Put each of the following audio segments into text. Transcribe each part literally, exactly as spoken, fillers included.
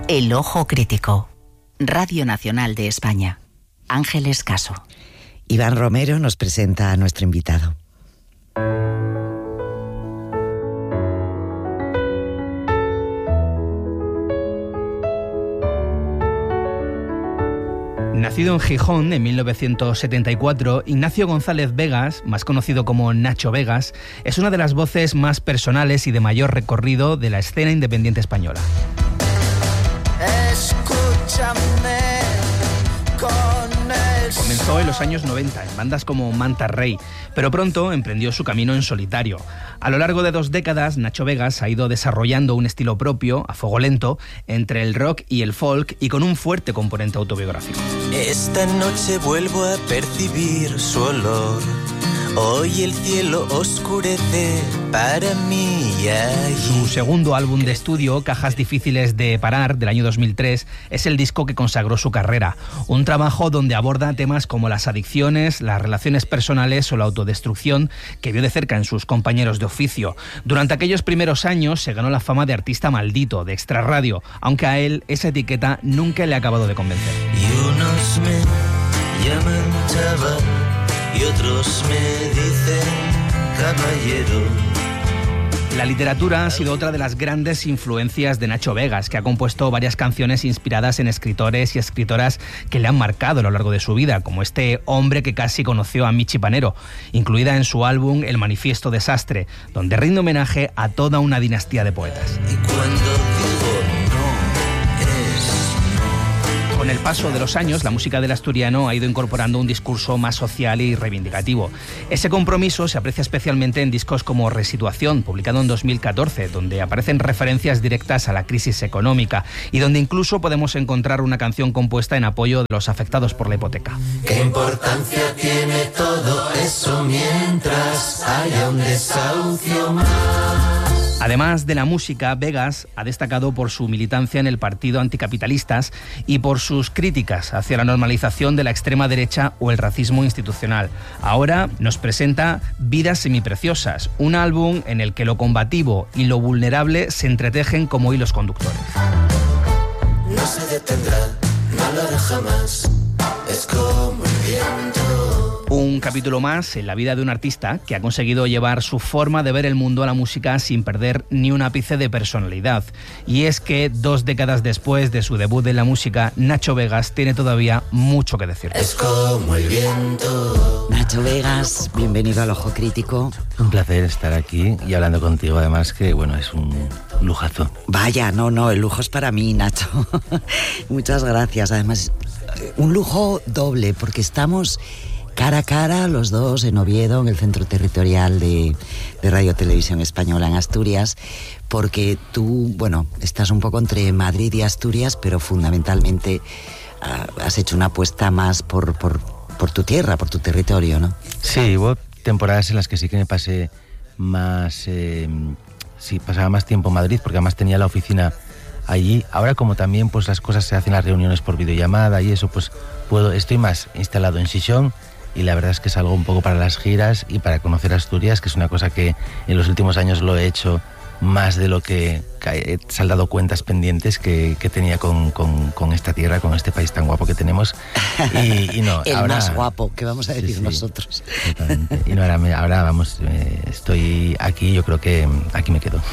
El Ojo Crítico. Radio Nacional de España. Ángeles Caso. Iván Romero nos presenta a nuestro invitado. Nacido en Gijón en mil novecientos setenta y cuatro, Ignacio González Vegas, más conocido como Nacho Vegas, es una de las voces más personales y de mayor recorrido de la escena independiente española. Escúchame con el Comenzó en los años noventa en bandas como Manta Rey, pero pronto emprendió su camino en solitario. A lo largo de dos décadas, Nacho Vegas ha ido desarrollando un estilo propio, a fuego lento, entre el rock y el folk y con un fuerte componente autobiográfico. Esta noche vuelvo a percibir su olor. Hoy el cielo oscurece para mí y allí. Su segundo álbum de estudio, Cajas Difíciles de Parar, del año dos mil tres, es el disco que consagró su carrera. Un trabajo donde aborda temas como las adicciones, las relaciones personales o la autodestrucción, que vio de cerca en sus compañeros de oficio. Durante aquellos primeros años se ganó la fama de artista maldito, de extrarradio, aunque a él esa etiqueta nunca le ha acabado de convencer. Y unos me llaman chaval y otros me dicen caballero. La literatura ha sido otra de las grandes influencias de Nacho Vegas, que ha compuesto varias canciones inspiradas en escritores y escritoras que le han marcado a lo largo de su vida, como este hombre que casi conoció a Michi Panero, incluida en su álbum El Manifiesto Desastre, donde rinde homenaje a toda una dinastía de poetas. Y cuando digo Con el paso de los años, la música del asturiano ha ido incorporando un discurso más social y reivindicativo. Ese compromiso se aprecia especialmente en discos como Resituación, publicado en dos mil catorce, donde aparecen referencias directas a la crisis económica y donde incluso podemos encontrar una canción compuesta en apoyo de los afectados por la hipoteca. ¿Qué importancia tiene todo eso mientras haya un desahucio más? Además de la música, Vegas ha destacado por su militancia en el Partido Anticapitalistas y por sus críticas hacia la normalización de la extrema derecha o el racismo institucional. Ahora nos presenta Vidas Semipreciosas, un álbum en el que lo combativo y lo vulnerable se entretejen como hilos conductores. No se detendrá, no lo hará jamás, es como el viento. Un capítulo más en la vida de un artista que ha conseguido llevar su forma de ver el mundo a la música sin perder ni un ápice de personalidad. Y es que dos décadas después de su debut en la música, Nacho Vegas tiene todavía mucho que decir. Es como el viento. Nacho Vegas, bienvenido al Ojo Crítico. Un placer estar aquí y hablando contigo, además que, bueno, es un lujazo. Vaya, no, no, el lujo es para mí, Nacho. Muchas gracias. Además, un lujo doble, porque estamos cara a cara, los dos, en Oviedo, en el Centro Territorial de, de Radio Televisión Española en Asturias, porque tú, bueno, estás un poco entre Madrid y Asturias, pero fundamentalmente uh, has hecho una apuesta más por, por, por tu tierra, por tu territorio, ¿no? Sí, hubo temporadas en las que sí que me pasé más, eh, sí, pasaba más tiempo en Madrid, porque además tenía la oficina allí. Ahora, como también pues las cosas se hacen, las reuniones por videollamada y eso, pues puedo, estoy más instalado en Xixón. Y la verdad es que salgo un poco para las giras y para conocer Asturias, que es una cosa que en los últimos años lo he hecho más de lo que he saldado cuentas pendientes que, que tenía con, con, con esta tierra, con este país tan guapo que tenemos. Y, y no, el ahora, más guapo, que vamos a decir, sí, sí, nosotros. Totalmente. Y no, ahora, ahora vamos, eh, estoy aquí, yo creo que aquí me quedo.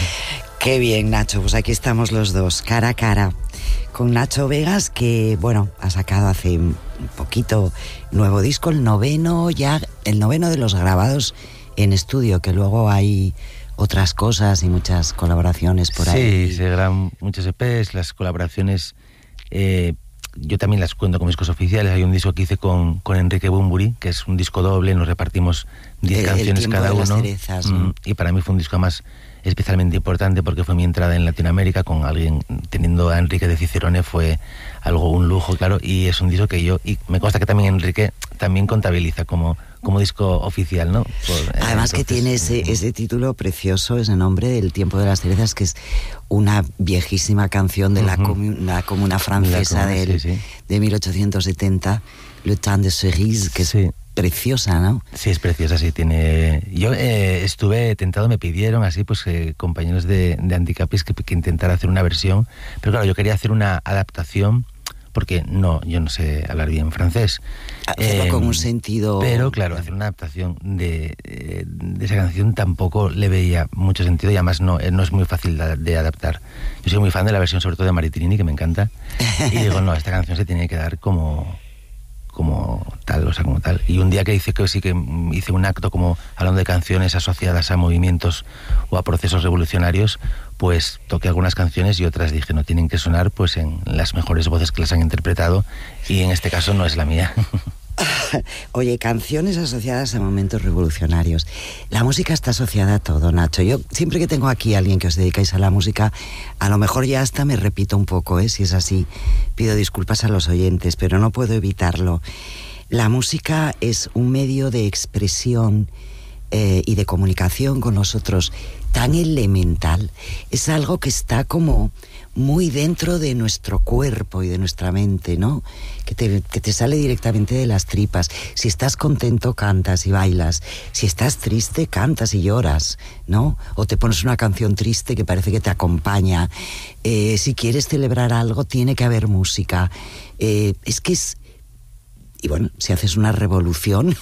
Qué bien, Nacho, pues aquí estamos los dos, cara a cara, con Nacho Vegas, que, bueno, ha sacado hace un poquito nuevo disco, el noveno ya, el noveno de los grabados en estudio, que luego hay otras cosas y muchas colaboraciones por ahí. Sí, se graban muchos E Pes, las colaboraciones, eh, yo también las cuento con discos oficiales. Hay un disco que hice con, con Enrique Bumburi, que es un disco doble, nos repartimos diez canciones cada uno. Cerezas, ¿no? mm, y para mí fue un disco más especialmente importante porque fue mi entrada en Latinoamérica con alguien, teniendo a Enrique de Cicerone, fue algo, un lujo, claro, y es un disco que yo, y me consta que también Enrique también contabiliza como, como disco oficial, ¿no? Por, Además entonces, que tiene ese, ese título precioso, ese nombre del Tiempo de las Cerezas, que es una viejísima canción de uh-huh. la, comu- la comuna francesa la comuna, del, sí, sí. de mil ochocientos setenta, Le Temps de Cerise, que sí. es preciosa, ¿no? Sí, es preciosa, sí, tiene... Yo eh, estuve tentado, me pidieron así, pues eh, compañeros de, de Anticapis que, que intentara hacer una versión, pero claro, yo quería hacer una adaptación, porque no, yo no sé hablar bien francés. Hacerlo eh, con un sentido... Pero claro, hacer una adaptación de, de esa canción tampoco le veía mucho sentido y además no, no es muy fácil de, de adaptar. Yo soy muy fan de la versión sobre todo de Maritrini, que me encanta, y digo, no, esta canción se tiene que dar como... como tal, o sea, como tal. Y un día que hice que sí que hice un acto como hablando de canciones asociadas a movimientos o a procesos revolucionarios, pues toqué algunas canciones y otras dije no tienen que sonar pues en las mejores voces que las han interpretado, y en este caso no es la mía. Oye, canciones asociadas a momentos revolucionarios. La música está asociada a todo, Nacho. Yo siempre que tengo aquí a alguien que os dedicáis a la música, a lo mejor ya hasta me repito un poco, ¿eh? Si es así, pido disculpas a los oyentes, pero no puedo evitarlo. La música es un medio de expresión eh, y de comunicación con nosotros tan elemental. Es algo que está como muy dentro de nuestro cuerpo y de nuestra mente, ¿no? Que te, que te sale directamente de las tripas. Si estás contento, cantas y bailas. Si estás triste, cantas y lloras, ¿no? O te pones una canción triste que parece que te acompaña. Eh, si quieres celebrar algo, tiene que haber música. Eh, es que es... Y bueno, si haces una revolución,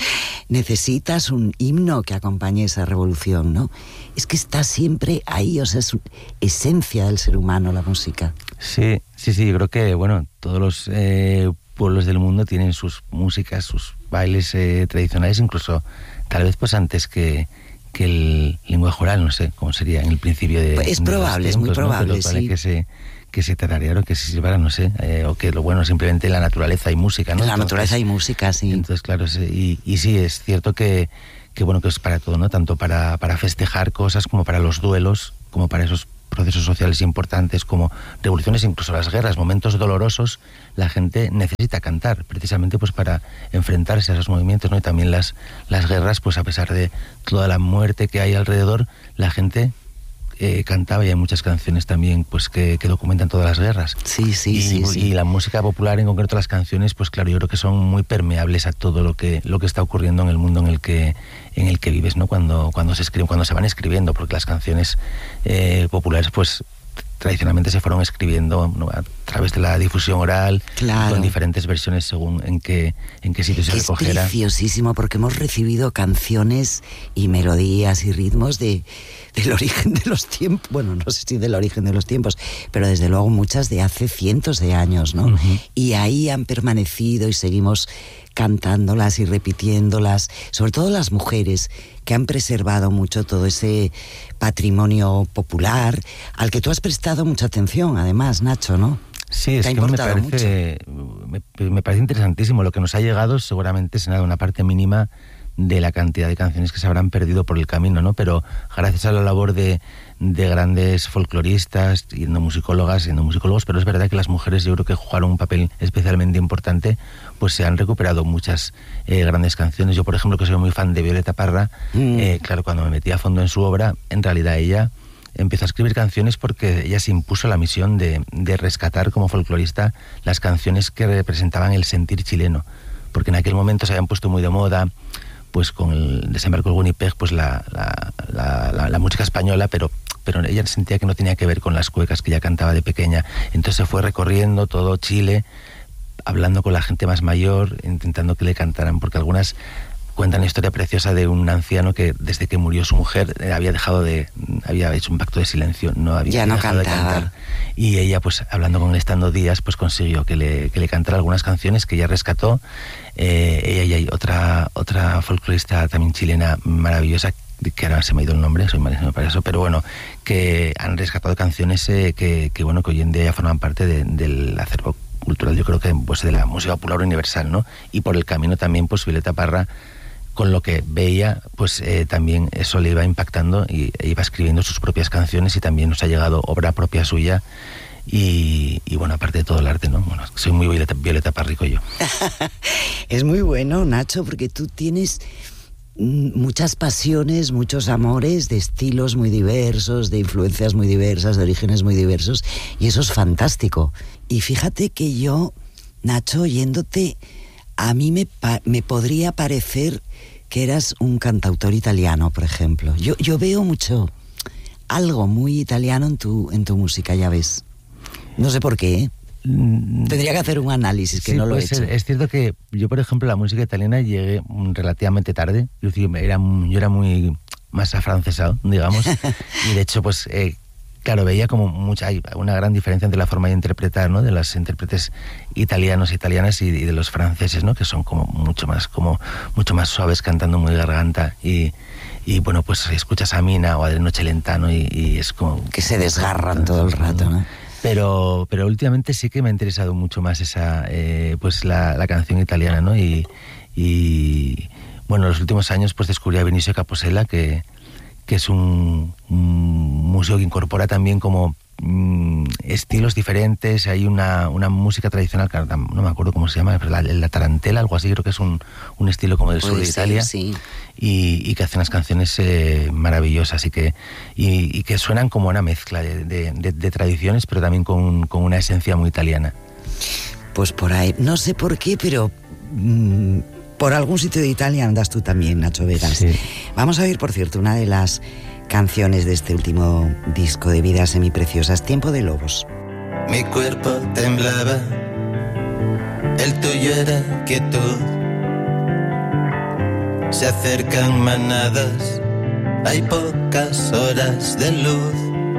necesitas un himno que acompañe esa revolución, ¿no? Es que está siempre ahí, o sea, es esencia del ser humano la música. Sí, sí, sí, yo creo que, bueno, todos los eh, pueblos del mundo tienen sus músicas, sus bailes eh, tradicionales, incluso tal vez pues antes que, que el lenguaje oral, no sé cómo sería en el principio de... Pues es de probable, es muy probable, ¿no? Pero sí. Que se, que se tarareara o que se sirvara, no sé, eh, o que lo bueno simplemente en la naturaleza hay música, ¿no? En la entonces, naturaleza hay música, sí. Entonces, claro, sí, y, y sí, es cierto que, que bueno, que es para todo, ¿no? Tanto para, para festejar cosas como para los duelos, como para esos procesos sociales importantes como revoluciones, incluso las guerras, momentos dolorosos, la gente necesita cantar precisamente pues para enfrentarse a esos movimientos, ¿no? Y también las, las guerras, pues a pesar de toda la muerte que hay alrededor, la gente eh, cantaba, y hay muchas canciones también pues que, que documentan todas las guerras. Sí, sí, y, sí, sí. Y la música popular, en concreto las canciones, pues claro, yo creo que son muy permeables a todo lo que, lo que está ocurriendo en el mundo en el que en el que vives, ¿no? Cuando, cuando se escriben, cuando se van escribiendo, porque las canciones eh, populares, pues tradicionalmente se fueron escribiendo, ¿no? A través de la difusión oral, claro, con diferentes versiones según en qué, en qué sitio se es recogiera. Es preciosísimo porque hemos recibido canciones y melodías y ritmos de, del origen de los tiempos, bueno, no sé si del origen de los tiempos, pero desde luego muchas de hace cientos de años, ¿no? Uh-huh. Y ahí han permanecido y seguimos cantándolas y repitiéndolas, sobre todo las mujeres que han preservado mucho todo ese patrimonio popular al que tú has prestado mucha atención, además, Nacho, ¿no? Sí, es que me parece, me, me parece interesantísimo. Lo que nos ha llegado seguramente será una parte mínima de la cantidad de canciones que se habrán perdido por el camino, ¿no? Pero gracias a la labor de, de grandes folcloristas y etnomusicólogas y etnomusicólogos, pero es verdad que las mujeres yo creo que jugaron un papel especialmente importante, pues se han recuperado muchas eh, grandes canciones. Yo, por ejemplo, que soy muy fan de Violeta Parra, mm. eh, claro, cuando me metí a fondo en su obra, en realidad ella empezó a escribir canciones porque ella se impuso la misión de, de rescatar como folclorista las canciones que representaban el sentir chileno, porque en aquel momento se habían puesto muy de moda, pues con el desembarco del Winnipeg, pues la, la, la, la, la música española, pero, pero ella sentía que no tenía que ver con las cuecas que ella cantaba de pequeña. Entonces se fue recorriendo todo Chile, hablando con la gente más mayor, intentando que le cantaran, porque algunas cuentan la historia preciosa de un anciano que desde que murió su mujer había dejado de, había hecho un pacto de silencio, no había ya no dejado cantaba. de cantar. Y ella, pues hablando con él estando días, pues consiguió que le, que le cantara algunas canciones que ella rescató. Eh, ella y hay otra, otra folclorista también chilena maravillosa, que ahora se me ha ido el nombre, soy malísimo para eso, pero bueno, que han rescatado canciones eh, que, que bueno, que hoy en día ya forman parte de, del acervo cultural, yo creo que pues de la música popular universal, ¿no? Y por el camino también, pues Violeta Parra, con lo que veía, pues eh, también eso le iba impactando y e iba escribiendo sus propias canciones, y también nos ha llegado obra propia suya. Y, y bueno, aparte de todo el arte, ¿no? Bueno, soy muy Violeta, Violeta Parrico yo. Es muy bueno, Nacho, porque tú tienes muchas pasiones, muchos amores de estilos muy diversos, de influencias muy diversas, de orígenes muy diversos, y eso es fantástico. Y fíjate que yo, Nacho, oyéndote, a mí me, pa- me podría parecer que eras un cantautor italiano, por ejemplo. Yo, yo veo mucho, algo muy italiano en tu, en tu música, ya ves. No sé por qué, ¿eh? Tendría que hacer un análisis, que sí, no lo he pues hecho. Es cierto que yo, por ejemplo, la música italiana llegué relativamente tarde. Yo, era, yo era muy más afrancesado, digamos. Y de hecho, pues, eh, claro, veía como mucha, hay una gran diferencia entre la forma de interpretar, ¿no? De los intérpretes italianos, italianas y, y de los franceses, ¿no? Que son como mucho más, como mucho más suaves, cantando muy garganta. Y, y bueno, pues escuchas a Mina o a Adriano Celentano y, y es como... Que se desgarran todo el rato, ¿no? Pero, pero últimamente sí que me ha interesado mucho más esa, eh, pues la, la canción italiana, ¿no? Y, y bueno, en los últimos años pues descubrí a Vinicio Capossela, que, que es un, un músico que incorpora también como mm, estilos diferentes. Hay una, una música tradicional, que no me acuerdo cómo se llama, la, la tarantela, algo así, creo que es un, un estilo como del sur de Italia. Sí. Y, y que hace unas canciones eh, maravillosas y que, y, y que suenan como una mezcla de, de, de, de tradiciones, pero también con, con una esencia muy italiana. Pues por ahí, no sé por qué, pero mmm, por algún sitio de Italia andas tú también, Nacho Vegas. Sí. Vamos a oír, por cierto, una de las canciones de este último disco de Vidas Semipreciosas, Tiempo de Lobos. Mi cuerpo temblaba, el tuyo era quietud. Se acercan manadas, hay pocas horas de luz.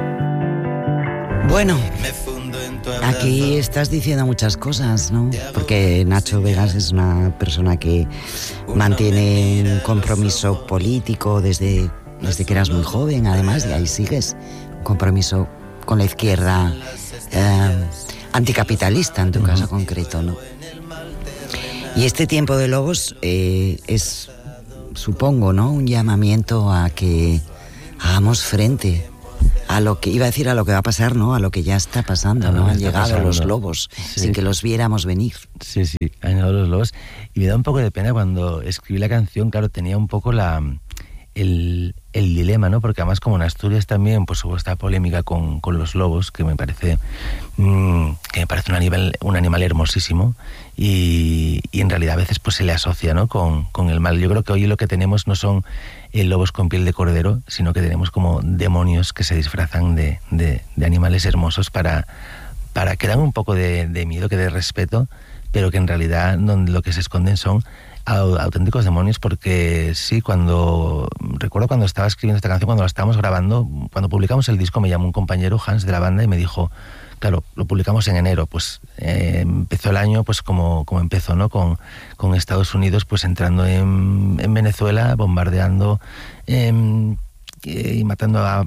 Bueno, Me fundo en tu abrazo. aquí estás diciendo muchas cosas, ¿no? Porque Nacho Vegas es una persona que mantiene un compromiso político desde, desde que eras muy joven, además, y ahí sigues. Un compromiso con la izquierda eh, anticapitalista, en tu caso concreto, ¿no? Y este Tiempo de Lobos eh, es... supongo, ¿no? Un llamamiento a que hagamos frente a lo que, iba a decir a lo que va a pasar, ¿no? A lo que ya está pasando, ¿no? Han llegado pasando. Los lobos, sí. Sin que los viéramos venir. Sí, sí, han llegado los lobos. Y me da un poco de pena cuando escribí la canción, claro, tenía un poco la... El, el dilema, ¿no? Porque además como en Asturias también pues hubo esta polémica con, con los lobos, que me parece mmm, que me parece un animal, un animal hermosísimo y, y en realidad a veces pues se le asocia, ¿no? con, con el mal. Yo creo que hoy lo que tenemos no son eh, lobos con piel de cordero, sino que tenemos como demonios que se disfrazan de, de, de animales hermosos para, para que dan un poco de, de miedo, que de respeto, pero que en realidad no, lo que se esconden son auténticos demonios. Porque sí, cuando recuerdo cuando estaba escribiendo esta canción, cuando la estábamos grabando, cuando publicamos el disco, me llamó un compañero, Hans, de la banda, y me dijo, claro, lo publicamos en enero, pues eh, empezó el año pues como, como empezó, ¿no? Con, con Estados Unidos pues entrando en, en Venezuela, bombardeando eh, y matando a,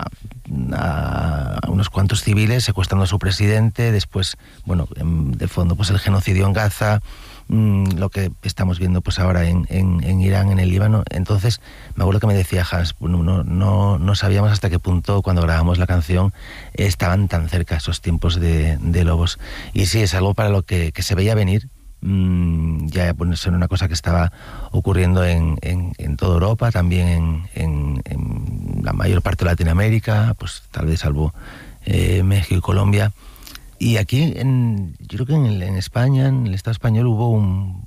a, a unos cuantos civiles, secuestrando a su presidente, después, bueno, de fondo pues el genocidio en Gaza, lo que estamos viendo pues ahora en, en, en Irán, en el Líbano. Entonces me acuerdo que me decía Hans, no, no, no sabíamos hasta qué punto cuando grabamos la canción estaban tan cerca esos tiempos de, de lobos. Y sí, es algo para lo que, que se veía venir. Mm, ya pues, era una cosa que estaba ocurriendo en, en, en toda Europa, también en, en, en la mayor parte de Latinoamérica, pues tal vez salvo eh, México y Colombia. Y aquí, en, yo creo que en, el, en España, en el Estado español, hubo un,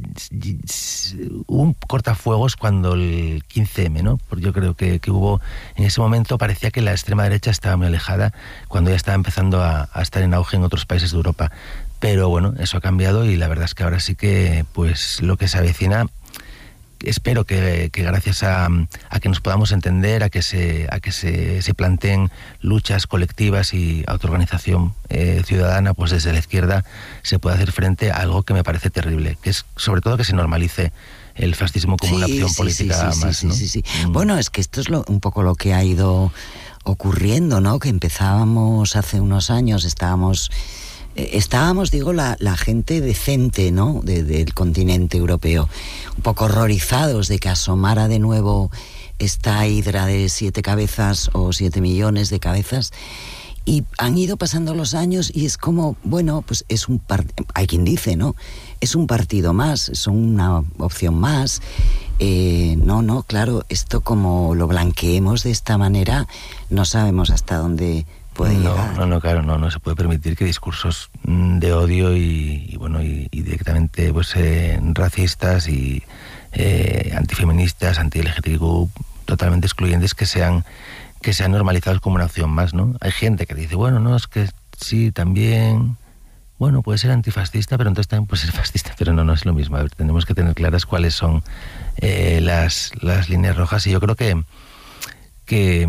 un cortafuegos cuando el quince eme, ¿no? Porque yo creo que, que hubo, en ese momento parecía que la extrema derecha estaba muy alejada, cuando ya estaba empezando a, a estar en auge en otros países de Europa. Pero bueno, eso ha cambiado y la verdad es que ahora sí que, pues, lo que se avecina... Espero que, que gracias a, a que nos podamos entender, a que se, a que se, se planteen luchas colectivas y autoorganización eh, ciudadana, pues desde la izquierda se pueda hacer frente a algo que me parece terrible, que es sobre todo que se normalice el fascismo como sí, una opción sí, política sí, sí, más, sí, ¿no? Sí, sí, sí. Mm. Bueno, es que esto es lo, un poco lo que ha ido ocurriendo, ¿no? Que empezábamos hace unos años, estábamos... Estábamos, digo, la, la gente decente, ¿no? De, del continente europeo, un poco horrorizados de que asomara de nuevo esta hidra de siete cabezas o siete millones de cabezas. Y han ido pasando los años y es como, bueno, pues es un partido, hay quien dice, ¿no? Es un partido más, es una opción más. Eh, no, no, claro, esto como lo blanqueemos de esta manera, no sabemos hasta dónde puede no, llegar. No, no, claro, no, no se puede permitir que discursos de odio y, y bueno, y, y directamente pues eh, racistas y eh, antifeministas, anti-L G T B I Q, totalmente excluyentes, que sean que sean normalizados como una opción más, ¿no? Hay gente que dice, bueno, no, es que sí, también, bueno, puede ser antifascista, pero entonces también puede ser fascista, pero no, no es lo mismo. A ver, tenemos que tener claras cuáles son eh, las, las líneas rojas, y yo creo que que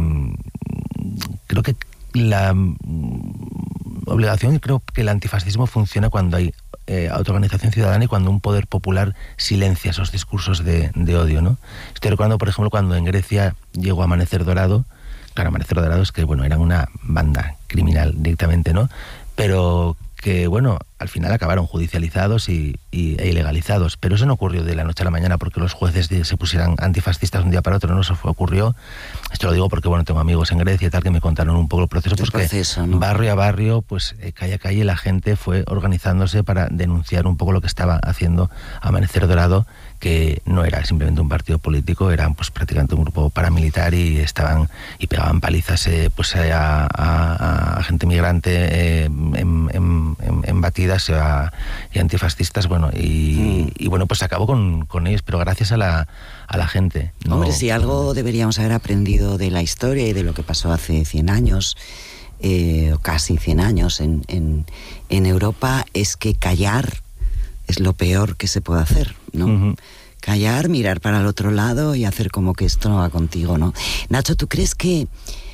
creo que la obligación, y creo que el antifascismo funciona cuando hay eh, autoorganización ciudadana y cuando un poder popular silencia esos discursos de, de odio, ¿no? Estoy recordando, por ejemplo, cuando en Grecia llegó Amanecer Dorado. Claro, Amanecer Dorado es que, bueno, eran una banda criminal directamente, ¿no? Pero que, bueno, al final acabaron judicializados y, y, e ilegalizados. Pero eso no ocurrió de la noche a la mañana porque los jueces se pusieran antifascistas de un día para otro, no, eso fue, ocurrió. Esto lo digo porque, bueno, tengo amigos en Grecia y tal que me contaron un poco el proceso, el porque proceso, ¿no? Barrio a barrio, pues eh, calle a calle, la gente fue organizándose para denunciar un poco lo que estaba haciendo Amanecer Dorado, que no era simplemente un partido político, eran pues prácticamente un grupo paramilitar y estaban y pegaban palizas eh, pues a, a, a gente migrante eh, en, en, en, en batidas a, y antifascistas, bueno, y, mm. y bueno, pues se acabó con, con ellos, pero gracias a la, a la gente. ¿No? Hombre, si algo deberíamos haber aprendido de la historia y de lo que pasó hace cien años, eh, o casi cien años en, en, en Europa, es que callar es lo peor que se puede hacer, ¿no? Uh-huh. Callar, mirar para el otro lado y hacer como que esto no va contigo, ¿no? Nacho, ¿tú crees que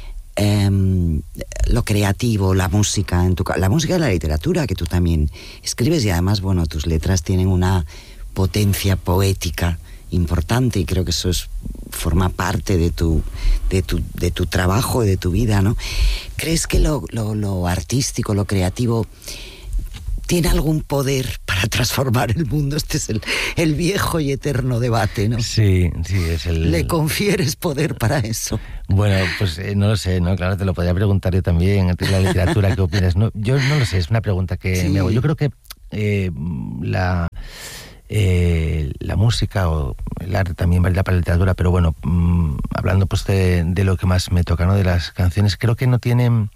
eh, lo creativo, la música, en tu, la música y la literatura, que tú también escribes, y además, bueno, tus letras tienen una potencia poética importante, y creo que eso es, forma parte de tu, de tu, de tu trabajo y de tu vida, ¿no? ¿Crees que lo, lo, lo artístico, lo creativo tiene algún poder para transformar el mundo? Este es el, el viejo y eterno debate, ¿no? Sí, sí, es el... ¿Le confieres poder para eso? Bueno, pues eh, no lo sé, ¿no? Claro, te lo podría preguntar yo también, antes de la literatura, ¿qué opinas? No, yo no lo sé, es una pregunta que sí. me hago. Yo creo que eh, la... Eh, la música o el arte también vale para la literatura, pero bueno, mmm, hablando pues de, de lo que más me toca, ¿no? De las canciones, creo que no tienen,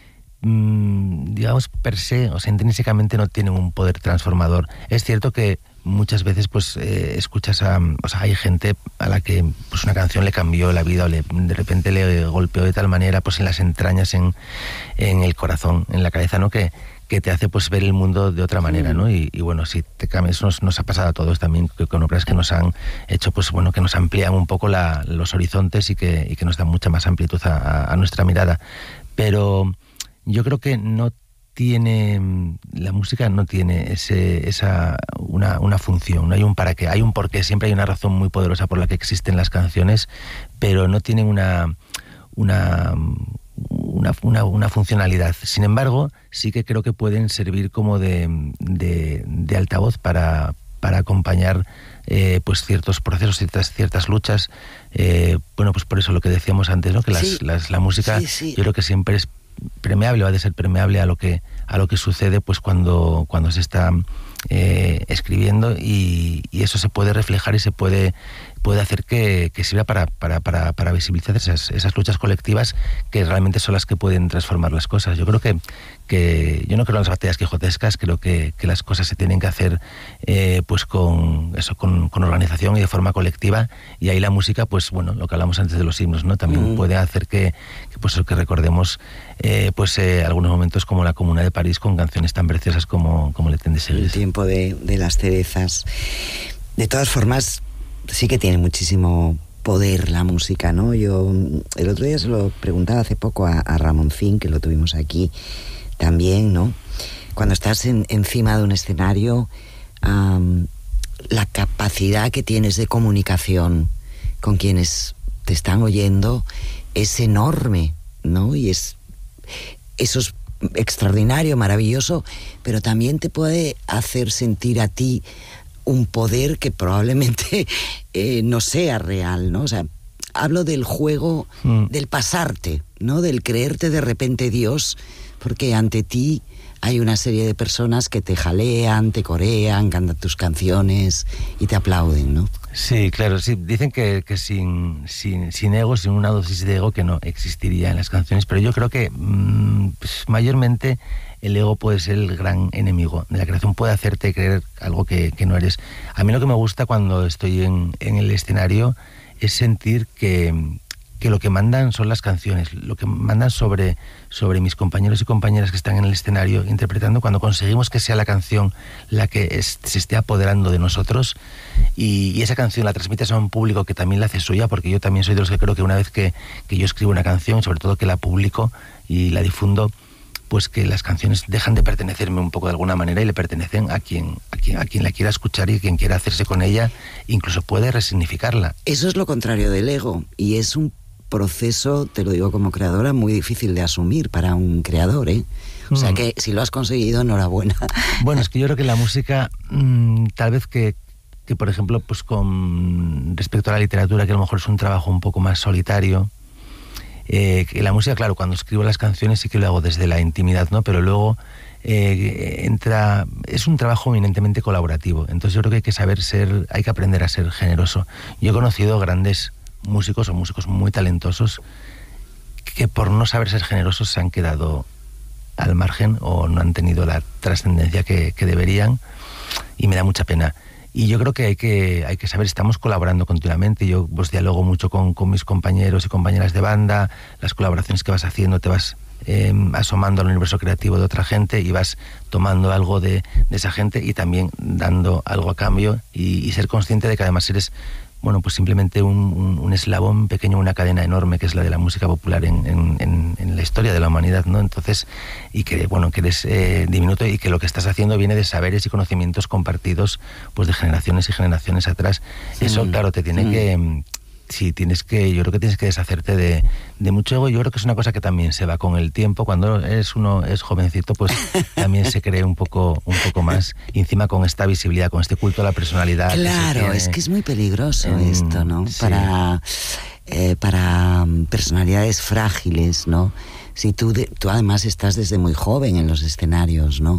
mmm, digamos, per se, o sea, intrínsecamente no tienen un poder transformador. Es cierto que muchas veces pues eh, escuchas a, o sea, hay gente a la que pues una canción le cambió la vida o le, de repente le golpeó de tal manera pues en las entrañas, en, en el corazón, en la cabeza, ¿no? Que que te hace pues ver el mundo de otra manera, ¿no? Y, y bueno, si te cambias, nos, nos ha pasado a todos también con obras que nos han hecho, pues bueno, que nos amplían un poco la, los horizontes y que, y que nos dan mucha más amplitud a, a nuestra mirada. Pero yo creo que no tiene, la música no tiene ese, esa, una, una función, no hay un para qué, hay un porqué, siempre hay una razón muy poderosa por la que existen las canciones, pero no tienen una, una Una, una, una funcionalidad. Sin embargo, sí que creo que pueden servir como de, de, de altavoz para, para acompañar eh, pues ciertos procesos, ciertas, ciertas luchas. Eh, bueno, pues por eso lo que decíamos antes, ¿no? Que las, sí, las, la música sí, sí. yo creo que siempre es permeable, va a ser permeable a lo que, a lo que sucede pues cuando, cuando se está eh, escribiendo, y, y eso se puede reflejar y se puede puede hacer que, que sirva para, para, para, para visibilizar esas, esas luchas colectivas que realmente son las que pueden transformar las cosas. Yo creo que, que yo no creo en las batallas quijotescas, creo que, que las cosas se tienen que hacer eh, pues con eso, con, con organización y de forma colectiva, y ahí la música, pues bueno, lo que hablamos antes de los himnos, ¿no? También mm. puede hacer que, que pues que recordemos eh, pues eh, algunos momentos como la Comuna de París, con canciones tan preciosas como, como Le Temps de Cerises. El tiempo de, de las cerezas. De todas formas, sí que tiene muchísimo poder la música, ¿no? Yo el otro día se lo preguntaba hace poco a, a Ramoncín, que lo tuvimos aquí también, ¿no? Cuando estás en, encima de un escenario, um, la capacidad que tienes de comunicación con quienes te están oyendo es enorme, ¿no? Y es eso es extraordinario, maravilloso, pero también te puede hacer sentir a ti un poder que probablemente eh, no sea real, ¿no? O sea, hablo del juego, mm. del pasarte, ¿no? Del creerte de repente Dios, porque ante ti hay una serie de personas que te jalean, te corean, cantan tus canciones y te aplauden, ¿no? Sí, claro, sí. Dicen que, que sin, sin, sin ego, sin una dosis de ego, que no existiría en las canciones, pero yo creo que mmm, pues, mayormente el ego puede ser el gran enemigo de la creación, puede hacerte creer algo que, que no eres. A mí lo que me gusta cuando estoy en, en el escenario es sentir que, que lo que mandan son las canciones, lo que mandan sobre, sobre mis compañeros y compañeras que están en el escenario interpretando. Cuando conseguimos que sea la canción la que es, se esté apoderando de nosotros, y, y esa canción la transmites a un público que también la hace suya, porque yo también soy de los que creo que una vez que, que yo escribo una canción, sobre todo que la publico y la difundo, pues que las canciones dejan de pertenecerme un poco de alguna manera y le pertenecen a quien, a quien, a quien la quiera escuchar y a quien quiera hacerse con ella, incluso puede resignificarla. Eso es lo contrario del ego, y es un proceso, te lo digo como creadora, muy difícil de asumir para un creador, ¿eh? O sea que si lo has conseguido, enhorabuena. Bueno, es que yo creo que la música, mmm, tal vez que, que, por ejemplo, pues con respecto a la literatura, que a lo mejor es un trabajo un poco más solitario, eh, que la música, claro, cuando escribo las canciones sí que lo hago desde la intimidad, ¿no? Pero luego eh, entra, es un trabajo eminentemente colaborativo. Entonces yo creo que hay que saber ser, hay que aprender a ser generoso. Yo he conocido grandes músicos o músicos muy talentosos que por no saber ser generosos se han quedado al margen o no han tenido la trascendencia que, que deberían, y me da mucha pena. Y yo creo que hay que, hay que saber, estamos colaborando continuamente. Yo pues dialogo mucho con, con mis compañeros y compañeras de banda, las colaboraciones que vas haciendo, te vas eh, asomando al universo creativo de otra gente y vas tomando algo de, de esa gente y también dando algo a cambio, y, y ser consciente de que además eres, bueno, pues simplemente un, un, un eslabón pequeño, una cadena enorme que es la de la música popular en, en, en, en la historia de la humanidad, ¿no? Entonces, y que, bueno, que eres eh, diminuto y que lo que estás haciendo viene de saberes y conocimientos compartidos pues de generaciones y generaciones atrás. Sí. Eso, claro, te tiene sí. que... Sí, tienes que, yo creo que tienes que deshacerte de, de mucho ego. Yo creo que es una cosa que también se va con el tiempo. Cuando eres uno es jovencito, pues también se cree un poco, un poco más. Y encima con esta visibilidad, con este culto a la personalidad. Claro, es que es muy peligroso en, esto, ¿no? Sí. Para, eh, para personalidades frágiles, ¿no? Si tú, de, tú además estás desde muy joven en los escenarios, ¿no?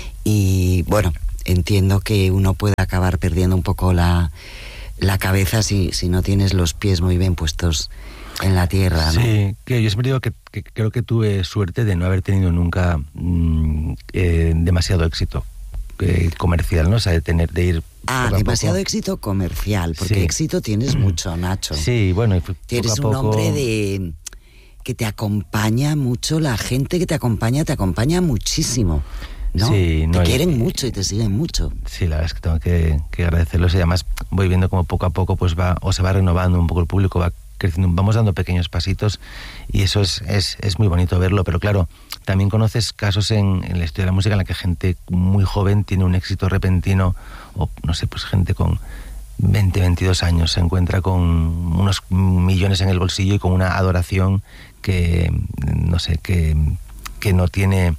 Y bueno, entiendo que uno puede acabar perdiendo un poco la... la cabeza si, si no tienes los pies muy bien puestos en la tierra, ¿no? Sí, que yo siempre digo que, que creo que tuve suerte de no haber tenido nunca mmm, eh, demasiado éxito eh, comercial, ¿no? O sea, de tener, de ir... Ah, demasiado éxito comercial, porque sí. éxito tienes mucho, Nacho. Sí, bueno, y tienes poco a un poco... hombre de que te acompaña mucho, la gente que te acompaña, te acompaña muchísimo. ¿No? Sí, no, te quieren mucho y te siguen mucho. Sí, la verdad es que tengo que, que agradecerlos, y además voy viendo como poco a poco pues va, o se va renovando un poco el público, va creciendo, vamos dando pequeños pasitos, y eso es, es, es muy bonito verlo. Pero claro, también conoces casos en, en la historia de la música en la que gente muy joven tiene un éxito repentino, o no sé, pues gente con veinte, veintidós años se encuentra con unos millones en el bolsillo y con una adoración que, no sé, que, que no tiene...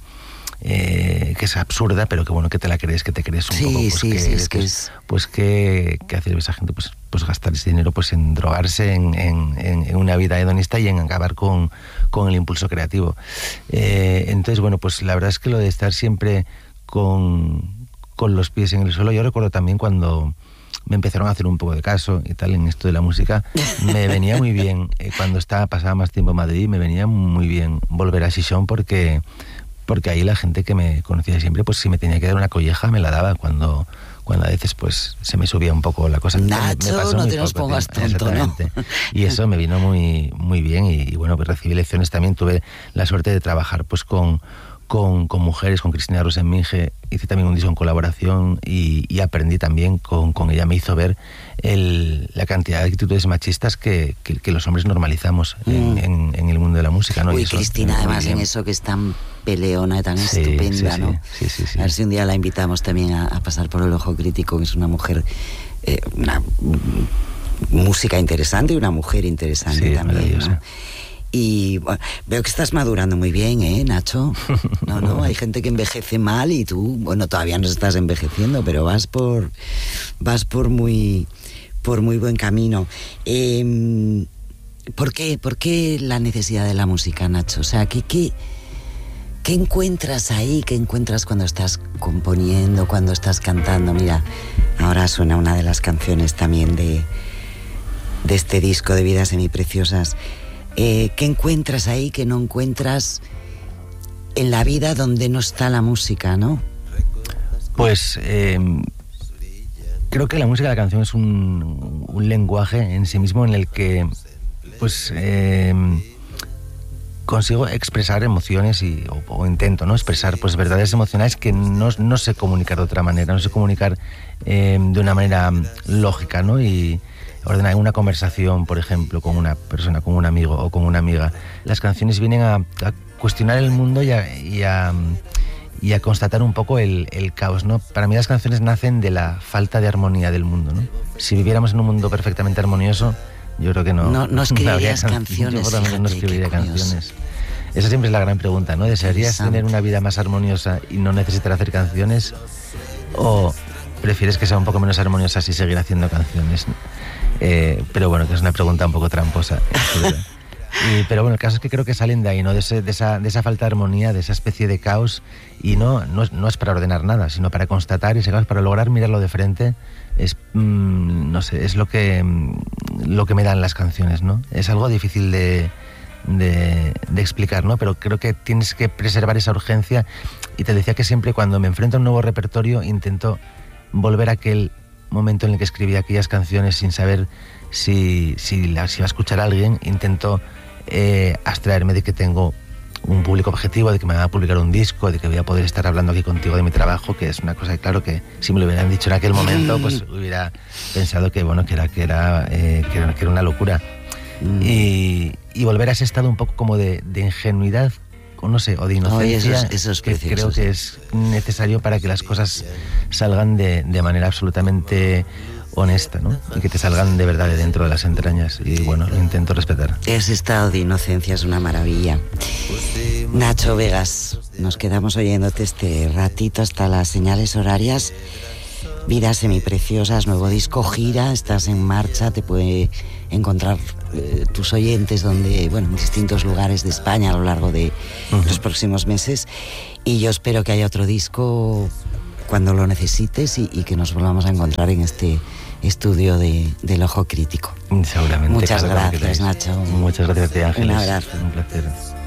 Eh, que es absurda, pero que bueno, que te la crees, que te crees un sí, poco, pues sí, que, sí, es que pues, es... pues que, que hace esa gente, pues, pues gastar ese dinero pues en drogarse, en, en, en una vida hedonista y en acabar con, con el impulso creativo. Eh, entonces, bueno, pues la verdad es que lo de estar siempre con, con los pies en el suelo, yo recuerdo también cuando me empezaron a hacer un poco de caso y tal en esto de la música, me venía muy bien, eh, cuando estaba, pasaba más tiempo en Madrid, me venía muy bien volver a Xixón, porque porque ahí la gente que me conocía siempre, pues si me tenía que dar una colleja me la daba cuando, cuando a veces pues se me subía un poco la cosa. Nacho, me pasó no muy te nos poco, pongas tío. tonto, ¿no? Y eso me vino muy, muy bien, y, y bueno, pues recibí lecciones también, tuve la suerte de trabajar pues con, con, con mujeres, con Cristina Rosenminge, hice también un disco en colaboración y, y aprendí también con, con ella, me hizo ver el, la cantidad de actitudes machistas que, que, que los hombres normalizamos mm. en, en, en el mundo de la música, ¿no? Uy, y eso, Cristina, además en eso que es tan peleona, tan sí, estupenda, sí, ¿no? Sí, sí, sí. A ver si un día la invitamos también a, a pasar por el Ojo Crítico, que es una mujer, eh, una música interesante y una mujer interesante sí, también, ¿no? Y bueno, veo que estás madurando muy bien, ¿eh, Nacho? No, no, hay gente que envejece mal y tú, bueno, todavía no estás envejeciendo, pero vas por vas por muy por muy buen camino. Eh, ¿por qué, ¿Por qué la necesidad de la música, Nacho? O sea, ¿qué, qué, ¿Qué encuentras ahí? ¿Qué encuentras cuando estás componiendo, cuando estás cantando? Mira, ahora suena una de las canciones también de, de este disco de Vidas Semipreciosas. Eh, ¿Qué encuentras ahí que no encuentras en la vida donde no está la música, no? Pues eh, creo que la música de la canción es un, un lenguaje en sí mismo en el que pues eh, consigo expresar emociones y, o, o intento no expresar pues verdades emocionales que no, no sé comunicar de otra manera, no sé comunicar eh, de una manera lógica, ¿no? Y ordenar una conversación, por ejemplo, con una persona, con un amigo o con una amiga. Las canciones vienen a, a cuestionar el mundo y a, y a, y a constatar un poco el, el caos, ¿no? Para mí las canciones nacen de la falta de armonía del mundo, ¿no? Si viviéramos en un mundo perfectamente armonioso, yo creo que no... No, no escribirías no canciones. Yo por lo menos no escribiría canciones. Esa siempre es la gran pregunta, ¿no? ¿Desearías tener una vida más armoniosa y no necesitar hacer canciones? ¿O prefieres que sea un poco menos armoniosa y seguir haciendo canciones? Eh, pero bueno, que es una pregunta un poco tramposa. Y, pero bueno, el caso es que creo que salen de ahí, ¿no? De, ese, de, esa, de esa falta de armonía, de esa especie de caos. Y no, no, es, no es para ordenar nada, sino para constatar ese caos, para lograr mirarlo de frente. Es, mmm, no sé, es lo que, lo que me dan las canciones, ¿no? Es algo difícil de, de, de explicar, ¿no? Pero creo que tienes que preservar esa urgencia. Y te decía que siempre cuando me enfrento a un nuevo repertorio intento volver a aquel momento en el que escribí aquellas canciones sin saber si, si las iba a escuchar alguien. Intento eh, abstraerme de que tengo un público objetivo, de que me van a publicar un disco, de que voy a poder estar hablando aquí contigo de mi trabajo, que es una cosa que claro que si me lo hubieran dicho en aquel momento pues hubiera pensado que bueno que era que era, eh, que, era que era una locura. mm. y, y volver a ese estado un poco como de, de ingenuidad o no sé, o de inocencia. Oye, eso es, eso es que creo que es necesario para que las cosas salgan de, de manera absolutamente honesta, ¿no? Y que te salgan de verdad de dentro de las entrañas. Y bueno, lo intento respetar. Ese estado de inocencia es una maravilla. Nacho Vegas, nos quedamos oyéndote este ratito hasta las señales horarias. Vidas Semipreciosas, nuevo disco, gira, estás en marcha, te puede encontrar eh, tus oyentes donde, bueno, en distintos lugares de España a lo largo de uh-huh. los próximos meses. Y yo espero que haya otro disco cuando lo necesites y, y que nos volvamos a encontrar en este estudio de, del Ojo Crítico. Seguramente. Muchas gracias, Nacho. Muchas gracias a ti, Ángeles. Un abrazo. Un placer.